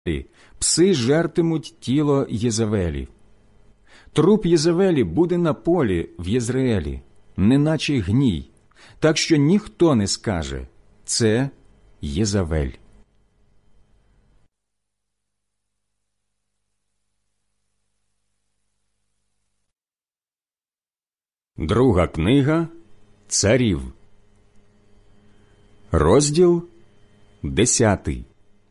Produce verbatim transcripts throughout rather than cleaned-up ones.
пси жертимуть тіло Єзавелі. Труп Єзавелі буде на полі в Єзреелі, неначе гній, так що ніхто не скаже: це Єзавель. Друга книга Царів, розділ десятий.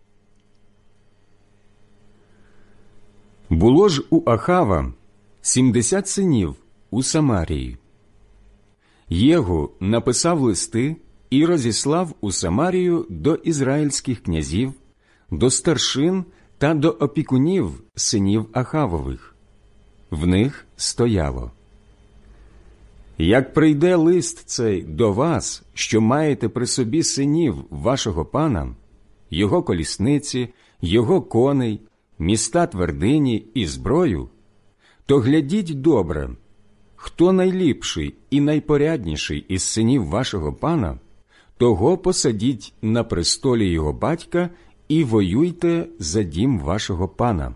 Було ж у Ахава сімдесят синів у Самарії. Єгу написав листи і розіслав у Самарію до ізраїльських князів, до старшин та до опікунів синів Ахавових. В них стояло: «Як прийде лист цей до вас, що маєте при собі синів вашого пана, його колісниці, його коней, міста твердині і зброю, то глядіть добре, хто найліпший і найпорядніший із синів вашого пана, того посадіть на престолі його батька і воюйте за дім вашого пана».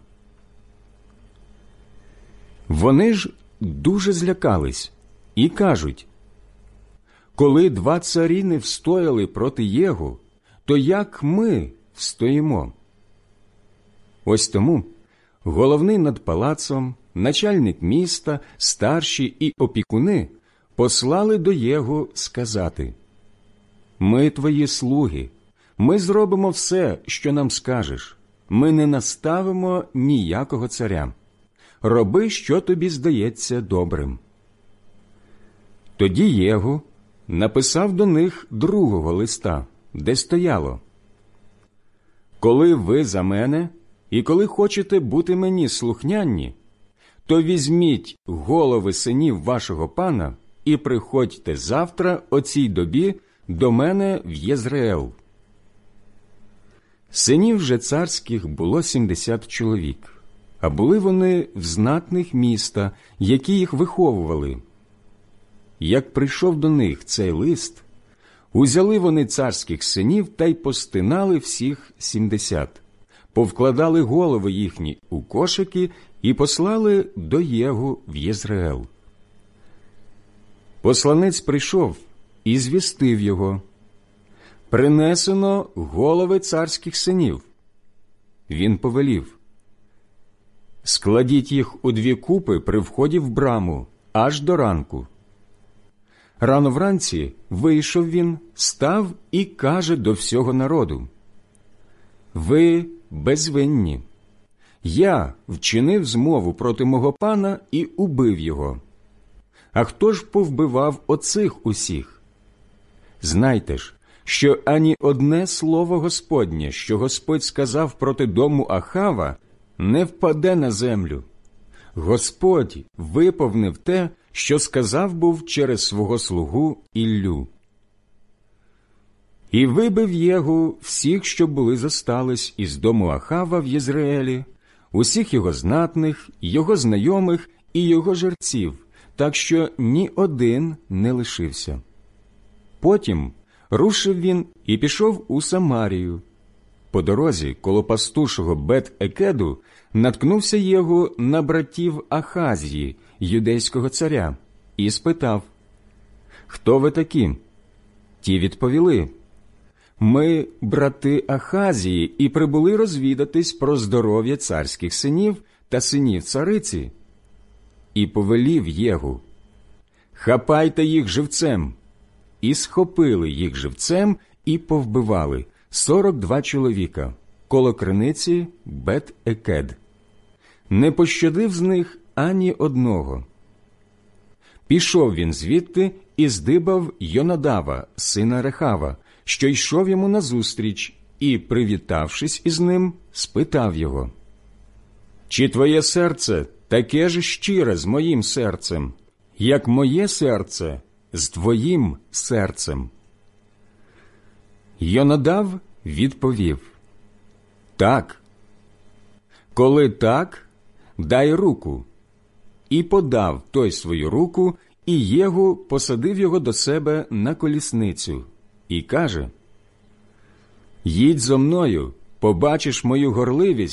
Вони ж дуже злякались і кажуть: «Коли два царі не встояли проти Єгу, то як ми встоїмо?» Ось тому головний над палацом, начальник міста, старші і опікуни послали до Єгу сказати: «Ми твої слуги, ми зробимо все, що нам скажеш, ми не наставимо ніякого царя. Роби, що тобі здається добрим». Тоді Єгу написав до них другого листа, де стояло: «Коли ви за мене і коли хочете бути мені слухняні, то візьміть голови синів вашого пана і приходьте завтра о цій добі до мене в Єзреел». Синів же царських було сімдесят чоловік, а були вони в знатних міста, які їх виховували. Як прийшов до них цей лист, узяли вони царських синів та й постинали всіх сімдесят, повкладали голови їхні у кошики і послали до Єгу в Єзреел. Посланець прийшов і звістив його: «Принесено голови царських синів». Він повелів: «Складіть їх у дві купи при вході в браму, аж до ранку». Рано вранці вийшов він, став і каже до всього народу: «Ви безвинні. Я вчинив змову проти мого пана і убив його. А хто ж повбивав оцих усіх? Знайте ж, що ані одне слово Господнє, що Господь сказав проти дому Ахава, не впаде на землю. Господь виповнив те, що сказав був через свого слугу Іллю». І вибив Єгу всіх, що були зостались із дому Ахава в Єзреелі, усіх його знатних, його знайомих і його жерців, так що ні один не лишився. Потім рушив він і пішов у Самарію. По дорозі, коло пастушого Бет-Екеду, наткнувся Єгу на братів Ахазії, юдейського царя, і спитав: «Хто ви такі?» Ті відповіли: «Ми брати Ахазії і прибули розвідатись про здоров'я царських синів та синів цариці». І повелів Єгу: «Хапайте їх живцем». І схопили їх живцем і повбивали сорок два чоловіка коло криниці Бет-Екед. Не пощадив з них ані одного. Пішов він звідти і здибав Йонадава, сина Рехава, що йшов йому назустріч, і, привітавшись із ним, спитав його: «Чи твоє серце таке ж щире з моїм серцем, як моє серце з твоїм серцем?» Йонадав відповів: «Так». «Коли так, дай руку». І подав той свою руку, і Єгу посадив його до себе на колісницю, і каже: «Їдь зо мною, побачиш мою горливість,